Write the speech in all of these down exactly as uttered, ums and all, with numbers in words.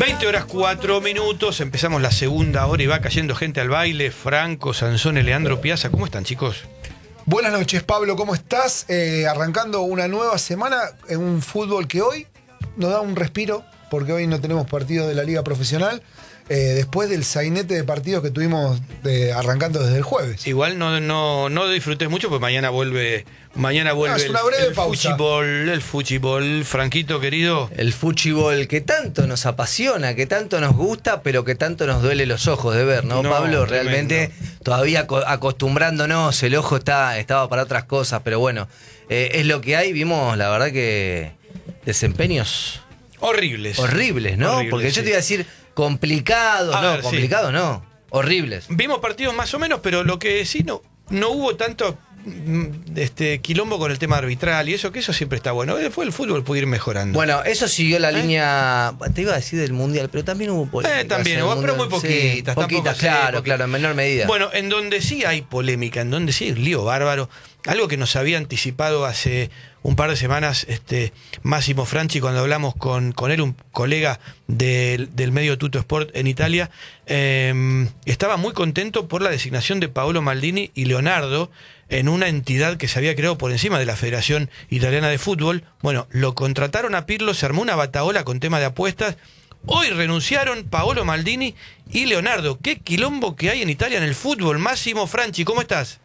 veinte horas cuatro minutos, empezamos la segunda hora y va cayendo gente al baile. Franco, Sansone, Leandro Piazza, ¿cómo están, chicos? Buenas noches, Pablo, ¿cómo estás? Eh, arrancando una nueva semana en un fútbol que hoy nos da un respiro, porque hoy no tenemos partido de la Liga Profesional, eh, después del sainete de partidos que tuvimos de, arrancando desde el jueves. Igual no, no, no disfrutes mucho, porque mañana vuelve, mañana vuelve Ah, es una breve el, el pausa. fútbol, el fútbol, Franquito querido. El fútbol que tanto nos apasiona, que tanto nos gusta, pero que tanto nos duele los ojos de ver, ¿no, No, Pablo? tremendo. Realmente todavía co- acostumbrándonos, el ojo está, estaba para otras cosas, pero bueno, eh, es lo que hay. Vimos, la verdad, que desempeños Horribles. horribles, ¿no? Horribles, Porque yo sí. te iba a decir complicados, A no, ver, sí. complicados no, horribles. Vimos partidos más o menos, pero lo que sí no, no hubo tanto mm, este quilombo con el tema arbitral y eso, que eso siempre está bueno. Después el fútbol puede ir mejorando. Bueno, eso siguió la ¿Eh? línea, te iba a decir del Mundial, pero también hubo polémicas. Eh, también en el hubo, pero muy Mundial. poquitas, Sí, poquitas, tampoco sé, claro, porque- claro, en menor medida. Bueno, en donde sí hay polémica, en donde sí hay un lío bárbaro, algo que nos había anticipado hace un par de semanas este Massimo Franchi cuando hablamos con, con él, un colega del, del medio Tutto Sport en Italia, eh, estaba muy contento por la designación de Paolo Maldini y Leonardo en una entidad que se había creado por encima de la Federación Italiana de Fútbol. Bueno, lo contrataron a Pirlo, se armó una batahola con tema de apuestas. Hoy renunciaron Paolo Maldini y Leonardo. Qué quilombo que hay en Italia en el fútbol. Massimo Franchi, ¿cómo estás?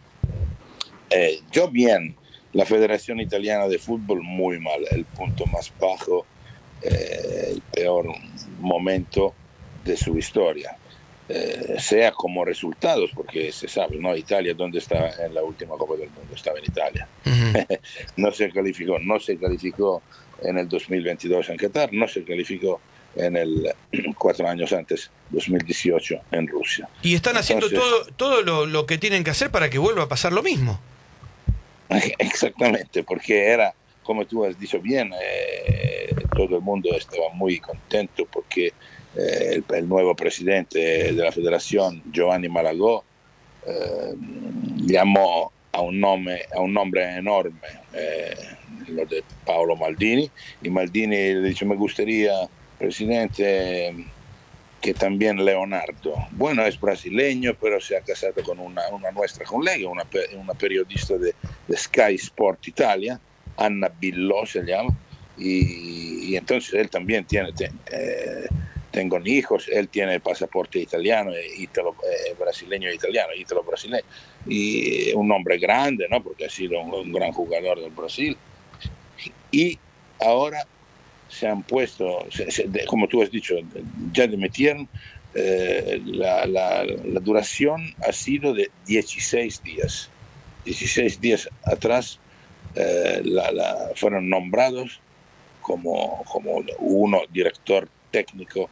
Eh, yo bien, la Federación Italiana de Fútbol muy mal, el punto más bajo, eh, el peor momento de su historia, eh, sea como resultados, porque se sabe, ¿no? Italia, ¿dónde estaba en la última Copa del Mundo? Estaba en Italia. Uh-huh. No se calificó, no se calificó en el dos mil veintidós en Qatar, no se calificó en el cuatro años antes, dos mil dieciocho, en Rusia. Y están haciendo Entonces, todo, todo lo, lo que tienen que hacer para que vuelva a pasar lo mismo. Exactamente, porque era, como tú has dicho bien, eh, todo el mundo estaba muy contento porque eh, el, el nuevo presidente de la federación, Giovanni Malagò, eh, llamó a un nombre, a un nombre enorme, eh, lo de Paolo Maldini, y Maldini le dijo, me gustaría, presidente, que también Leonardo, bueno, es brasileño, pero se ha casado con una, una nuestra colega, una, una periodista de, de Sky Sport Italia, Anna Billò se llama, y, y entonces él también tiene, te, eh, tengo hijos, él tiene pasaporte italiano, italo, eh, brasileño e italiano, italo-brasileño, y un hombre grande, ¿no? Porque ha sido un, un gran jugador del Brasil, y ahora se han puesto, se, se, de, como tú has dicho, ya dimitieron, eh, la, la, la duración ha sido de dieciséis días. dieciséis días atrás eh, la, la, fueron nombrados como, como uno director técnico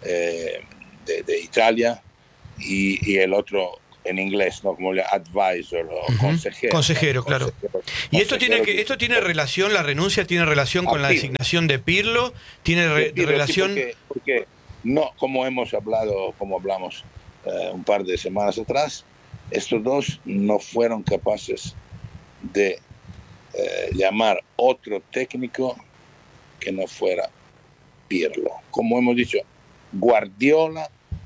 eh, de, de Italia y, y el otro en inglés, ¿no? Como el advisor o Uh-huh. consejero. Consejero, ¿no? claro. Consejero, Y esto tiene consejero que esto tiene relación, la renuncia tiene relación con la Activo. designación de Pirlo, tiene re- Pirlo, relación... sí, porque, porque no, como hemos hablado, como hablamos eh, un par de semanas atrás, estos dos no fueron capaces de eh, llamar otro técnico que no fuera Pirlo. Como hemos dicho, Guardiola,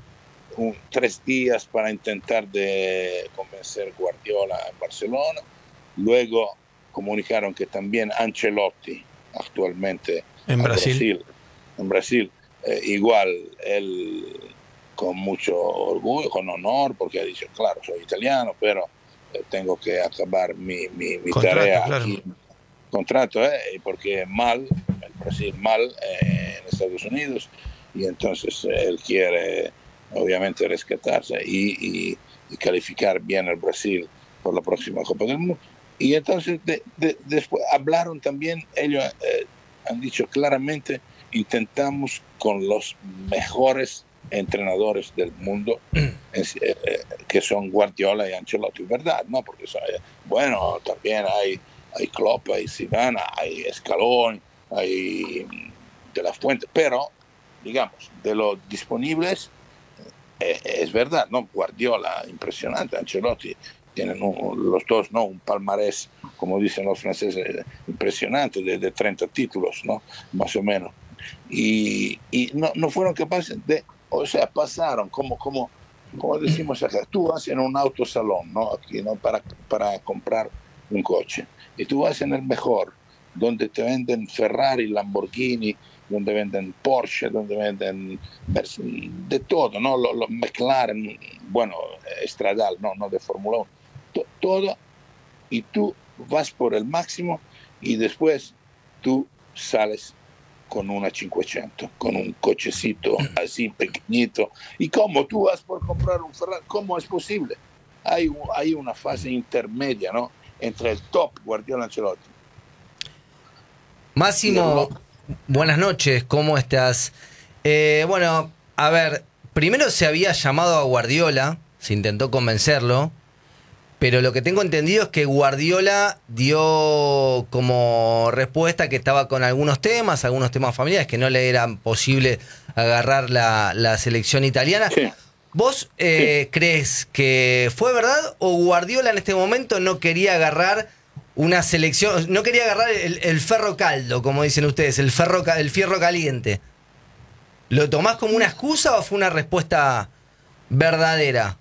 un, tres días para intentar de convencer Guardiola en Barcelona, luego comunicaron que también Ancelotti, actualmente En Brasil. Brasil, en Brasil, eh, igual él con mucho orgullo, con honor, porque ha dicho, claro, soy italiano, pero eh, tengo que acabar mi, mi, mi Contrato, tarea claro. aquí. Contrato, eh, porque mal, el Brasil mal eh, en Estados Unidos, y entonces eh, él quiere obviamente rescatarse y, y, y calificar bien al Brasil por la próxima Copa del Mundo. Y entonces de, de, después hablaron también, ellos eh, han dicho claramente, intentamos con los mejores entrenadores del mundo, eh, eh, que son Guardiola y Ancelotti, ¿verdad? ¿No? Porque son, eh, bueno, también hay, hay Klopp, hay Zidane, hay Scaloni, hay De La Fuente, pero, digamos, de los disponibles, eh, es verdad, ¿no? Guardiola, impresionante, Ancelotti, tienen un, los dos, ¿no? Un palmarés, como dicen los franceses, impresionante, de, de treinta títulos, ¿no? Más o menos. y, y no, no fueron capaces de, o sea, pasaron como, como, como decimos acá, tú vas en un autosalón, ¿no? Aquí, ¿no? Para, para comprar un coche, y tú vas en el mejor, donde te venden Ferrari, Lamborghini, donde venden Porsche, donde venden de todo, ¿no? Los, los McLaren, bueno, Estradal, no, no de Fórmula uno, to, todo, y tú vas por el máximo y después tú sales con una cinquecento, con un cochecito así pequeñito. ¿Y cómo tú vas por comprar un Ferrari? ¿Cómo es posible? Hay, hay una fase intermedia, ¿no? Entre el top Guardiola y Ancelotti. Máximo, buenas noches, ¿cómo estás? Eh, bueno, a ver, primero se había llamado a Guardiola, se intentó convencerlo, pero lo que tengo entendido es que Guardiola dio como respuesta que estaba con algunos temas, algunos temas familiares, que no le eran posible agarrar la, la selección italiana. Sí. ¿Vos eh, sí. crees que fue verdad o Guardiola en este momento no quería agarrar una selección, no quería agarrar el, el ferro caldo, como dicen ustedes, el, ferro, el fierro caliente? ¿Lo tomás como una excusa o fue una respuesta verdadera?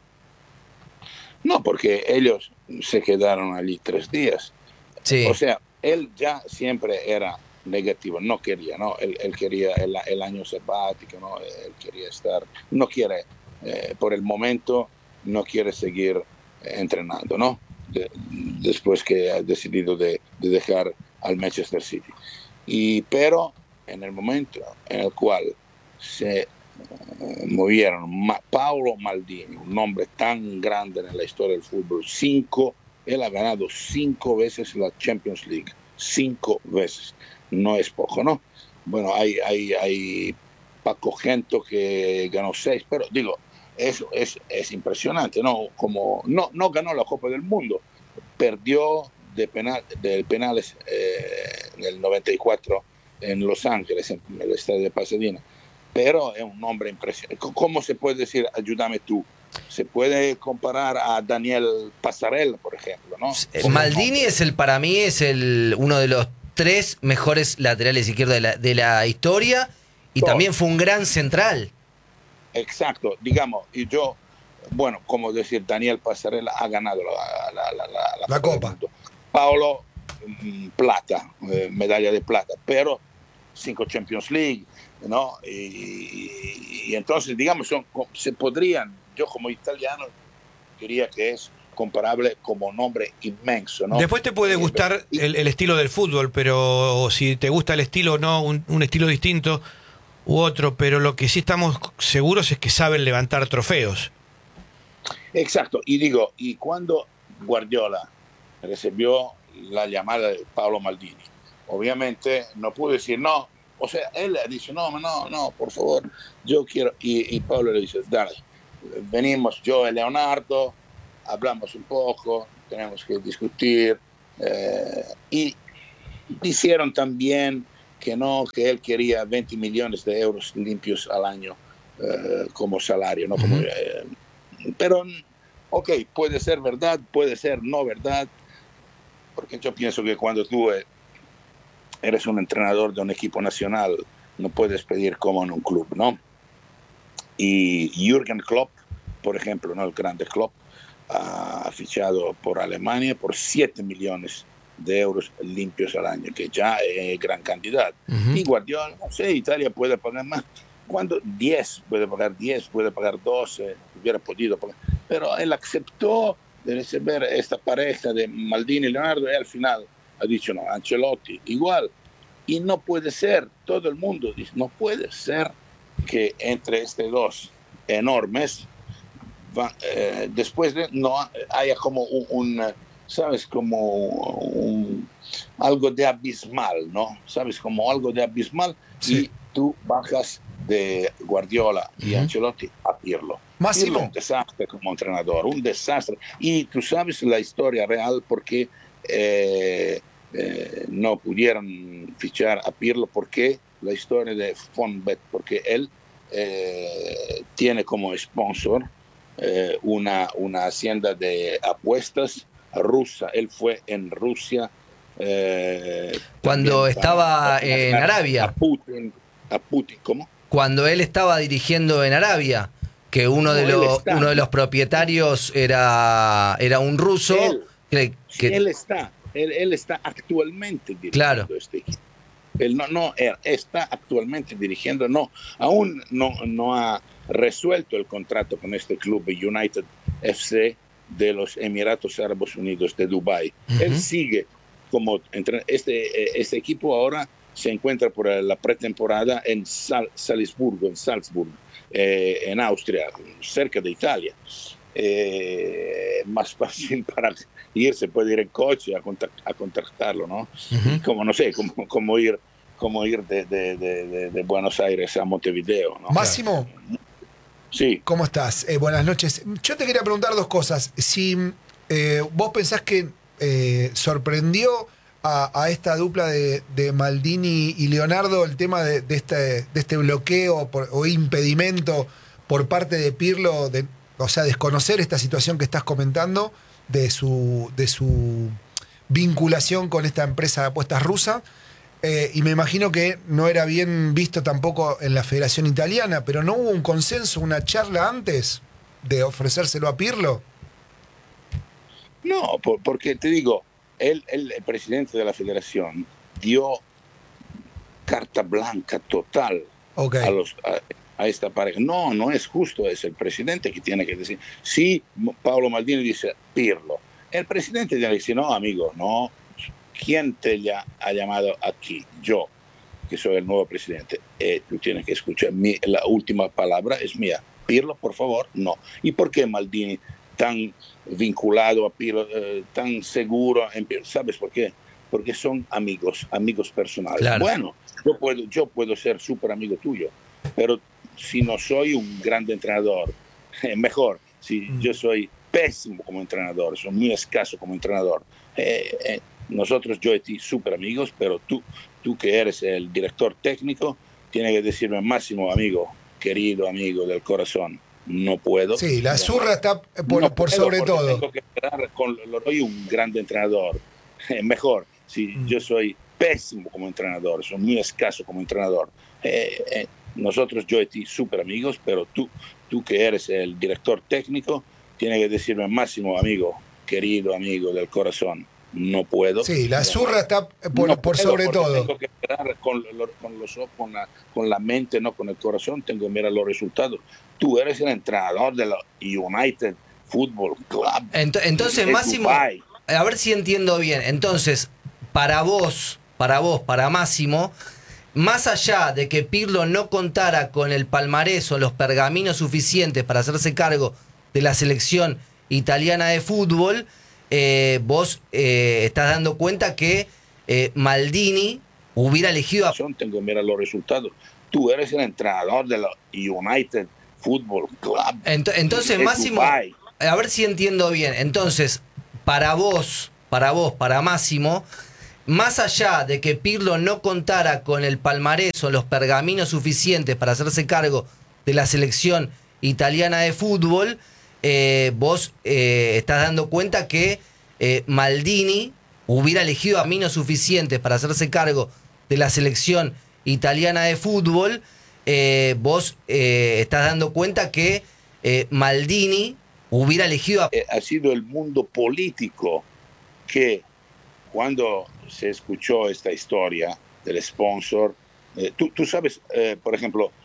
No, porque ellos se quedaron allí tres días. Sí. O sea, él ya siempre era negativo, no quería, ¿no? Él, él quería el, el año sabático, ¿no? Él quería estar, no quiere, eh, por el momento, no quiere seguir eh, entrenando, ¿no? De, después que ha decidido de, de dejar al Manchester City. Y, pero en el momento en el cual se uh, movieron Ma, Paolo Maldini, un nombre tan grande en la historia del fútbol, cinco, él ha ganado cinco veces la Champions League, cinco veces, no es poco, ¿no? Bueno, hay, hay, hay Paco Gento que ganó seis, pero digo, eso es, es impresionante, ¿no? Como no, no ganó la Copa del Mundo, perdió de, penal, de penales eh, en el noventa y cuatro en Los Ángeles, en el estadio de Pasadena, pero es un nombre impresionante. ¿Cómo se puede decir, ayúdame tú? Se puede comparar a Daniel Passarella, por ejemplo, ¿no? Maldini es el, para mí, es el uno de los tres mejores laterales izquierdos de la, de la historia y Todo. También fue un gran central. Exacto, digamos, y yo, bueno, como decir, Daniel Passarella ha ganado la, la, la, la, la, la Copa. Paolo, mmm, plata, eh, medalla de plata, pero cinco Champions League, ¿no? Y, y, y entonces, digamos, son, se podrían, yo como italiano diría que es comparable como nombre inmenso, ¿no? Después te puede gustar el, el estilo del fútbol, pero si te gusta el estilo o no, un, un estilo distinto u otro, pero lo que sí estamos seguros es que saben levantar trofeos. Exacto, y digo, y cuando Guardiola recibió la llamada de Paolo Maldini, obviamente no pudo decir no, o sea, él le dice no, no, no, por favor, yo quiero, y, y Paolo le dice, dale, venimos yo y Leonardo, hablamos un poco, tenemos que discutir, eh, y dijeron también que no, que él quería veinte millones de euros limpios al año eh, como salario, ¿no? Como, eh, pero, ok, puede ser verdad, puede ser no verdad, porque yo pienso que cuando tú eres un entrenador de un equipo nacional, no puedes pedir como en un club, ¿no? Y Jürgen Klopp, por ejemplo, ¿no? El grande Klopp, ha fichado por Alemania por siete millones de euros limpios al año, que ya es gran cantidad. Uh-huh. Y Guardiola, no sé, Italia puede pagar más. Cuando diez, puede pagar diez, puede pagar doce, hubiera podido pagar. Pero él aceptó de recibir esta pareja de Maldini y Leonardo y al final ha dicho no, Ancelotti igual. Y no puede ser, todo el mundo dice, no puede ser que entre estos dos enormes, va, eh, después de, no haya como un, un ¿sabes? Como un, algo de abismal, ¿no? ¿Sabes? Como algo de abismal, sí. Y tú bajas de Guardiola y uh-huh. Ancelotti a Pirlo. Máximo. Pirlo un desastre como entrenador, un desastre. Y tú sabes la historia real porque eh, eh, no pudieron fichar a Pirlo, porque la historia de Fonbet, porque él eh, tiene como sponsor eh, una, una hacienda de apuestas rusa. Él fue en Rusia eh, cuando estaba para, en Arabia. A Putin. a Putin, ¿cómo? Cuando él estaba dirigiendo en Arabia, que uno, No, de, él los, está. uno de los propietarios era, era un ruso. Él, que, que- él está, él, él está actualmente dirigiendo Claro. este equipo. Él no, no, él está actualmente dirigiendo, no, aún no, no ha resuelto el contrato con este club United F C de los Emiratos Árabes Unidos de Dubái. Ujú. Él sigue como entrenador. Este, este equipo ahora se encuentra por la pretemporada en Sal, Salisburgo, en Salzburg, eh, en Austria, cerca de Italia. Eh, más fácil para irse, puede ir en coche a, contact, a contactarlo, ¿no? Ujú. Como, no sé, como, como ir, como ir de, de, de, de Buenos Aires a Montevideo, ¿no? Máximo, Sí. ¿cómo estás? Eh, buenas noches. Yo te quería preguntar dos cosas. Si eh, vos pensás que eh, sorprendió a, a esta dupla de, de Maldini y Leonardo el tema de, de, este, de este bloqueo por, o impedimento por parte de Pirlo, de, o sea, desconocer esta situación que estás comentando de su, de su vinculación con esta empresa de apuestas rusa. Eh, y me imagino que no era bien visto tampoco en la Federación Italiana, pero ¿no hubo un consenso, una charla antes de ofrecérselo a Pirlo? No, por, porque te digo, él, él, el presidente de la federación dio carta blanca total Ok. a, los, a, a esta pareja. No, no es justo, es el presidente que tiene que decir. Sí, Paolo Maldini dice Pirlo. El presidente tiene que decir, no, amigo, no. ¿Quién te ya ha llamado aquí? Yo, que soy el nuevo presidente. Eh, tú tienes que escuchar. Mi, la última palabra es mía. Pirlo, por favor, no. ¿Y por qué Maldini tan vinculado a Pirlo, eh, tan seguro en Pirlo? ¿Sabes por qué? Porque son amigos, amigos personales. Claro. Bueno, yo puedo, yo puedo ser súper amigo tuyo, pero si no soy un gran entrenador, eh, mejor. Si mm. yo soy pésimo como entrenador, soy muy escaso como entrenador, eh, eh, nosotros, yo y ti, súper amigos, pero tú, tú que eres el director técnico, tienes que decirme, Máximo, amigo, querido amigo del corazón, no puedo. Sí, la no, zurra está por, no por puedo sobre todo. Tengo que esperar con, lo soy un gran entrenador, eh, mejor. Si mm. yo soy pésimo como entrenador, soy muy escaso como entrenador, eh, eh, nosotros, yo y ti, súper amigos, pero tú, tú que eres el director técnico, tienes que decirme, Máximo, amigo, querido amigo del corazón, no puedo. Sí, la zurra está por, no por puedo, sobre todo. Tengo que esperar con, con, los, con, la, con la mente, no con el corazón, tengo que mirar los resultados. Tú eres el entrenador de la United Football Club. Ent entonces, Máximo, Dubai. A ver si entiendo bien. Entonces, para vos, para vos, para Máximo, más allá de que Pirlo no contara con el palmarés o los pergaminos suficientes para hacerse cargo de la selección italiana de fútbol, eh, vos eh, estás dando cuenta que eh, Maldini hubiera elegido a... Tengo que mirar los resultados. Tú eres el entrenador de la United Football Club. Ent entonces, Máximo, Dubai. A ver si entiendo bien. Entonces, para vos, para vos, para Máximo, más allá de que Pirlo no contara con el palmarés o los pergaminos suficientes para hacerse cargo de la selección italiana de fútbol, eh, vos eh, estás dando cuenta que eh, Maldini hubiera elegido a minos suficientes para hacerse cargo de la selección italiana de fútbol. Eh, vos eh, estás dando cuenta que eh, Maldini hubiera elegido a... Ha sido el mundo político que cuando se escuchó esta historia del sponsor, eh, tú, tú sabes, eh, por ejemplo,